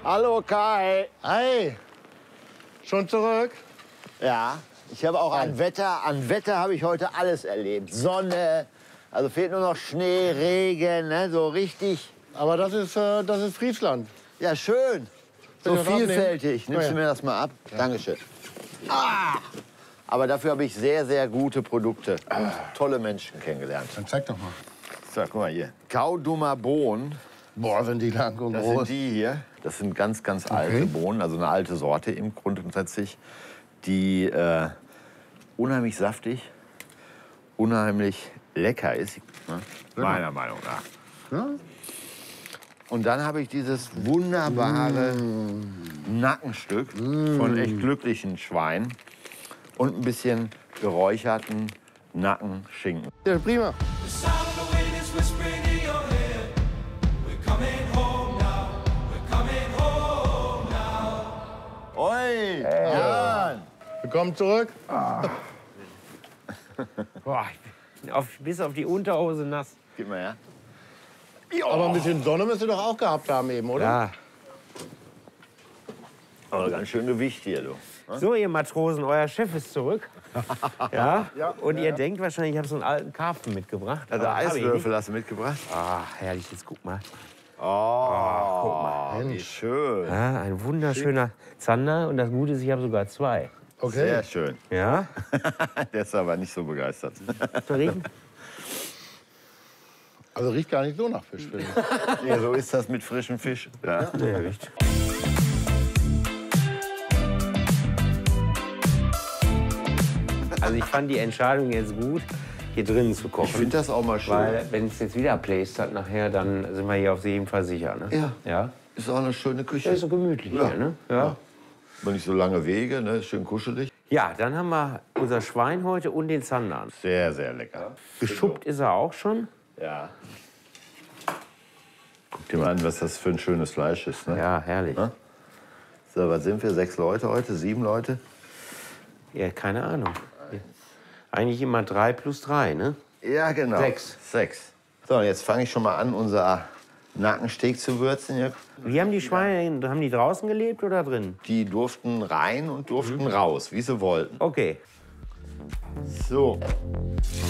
Hallo Kai. Hi. Schon zurück? Ja, ich habe auch an Wetter habe ich heute alles erlebt. Sonne, also fehlt nur noch Schnee, Regen, ne? So richtig. Aber das ist Friesland. Ja, schön. So das abnehmen? vielfältig. Nimmst du mir das mal ab? Ja. Dankeschön. Ah! Aber dafür habe ich sehr, sehr gute Produkte. Und tolle Menschen kennengelernt. Dann zeig doch mal. So, guck mal hier. Kaudummer Bohnen. Boah, sind die lang und Das groß. sind die hier. Das sind ganz, ganz alte Bohnen, also eine alte Sorte im grundsätzlich, die unheimlich saftig, unheimlich lecker ist, ne? Meiner Meinung nach. Ja? Und dann habe ich dieses wunderbare Nackenstück von echt glücklichen Schwein und ein bisschen geräucherten Nackenschinken. Ja, prima. Oi, Jan! Willkommen zurück. Boah, ich bin bis auf die Unterhose nass. Gib mal her. Aber ein bisschen Sonne müsst ihr doch auch gehabt haben eben, oder? Ja. Aber ganz schön Gewicht hier, du. So, ihr Matrosen, euer Chef ist zurück. Ja? Und ihr denkt wahrscheinlich, ich habe so einen alten Karpfen mitgebracht. Also Aber hab ich Eiswürfel nicht. hast du mitgebracht? Ah, herrlich, jetzt guck mal. Oh, guck mal. wie schön. Ja, ein wunderschöner Zander. Und das Gute ist, ich habe sogar zwei. Okay. Sehr schön. Ja? Der ist aber nicht so begeistert. Zu riechen? Also riecht gar nicht so nach Fisch, finde ich. Ja, so ist das mit frischem Fisch. Ja. Ja, riecht. Also ich fand die Entscheidung jetzt gut, hier drinnen zu kochen. Ich finde das auch mal schön. Weil, wenn es jetzt wieder Plays hat nachher, dann sind wir hier auf jeden Fall sicher. Ne? Ja. Ja? Ist auch eine schöne Küche. Ja, ist so gemütlich Ja. hier, ne? Ja. Aber nicht so lange Wege, ne? Ist schön kuschelig. Ja, dann haben wir unser Schwein heute und den Zander. Sehr, sehr lecker. Geschuppt ist er auch schon. Ja. Guck dir mal an, was das für ein schönes Fleisch ist. Ne? Ja, herrlich. Ja? So, was sind wir? 6 Leute heute? 7 Leute? Ja, keine Ahnung. Eigentlich immer 3 plus 3, ne? Ja, genau. 6. 6. So, und jetzt fange ich schon mal an, unser Nackensteak zu würzen. Ja. Wie haben die Schweine, haben die draußen gelebt oder drin? Die durften rein und durften raus, wie sie wollten. Okay. So.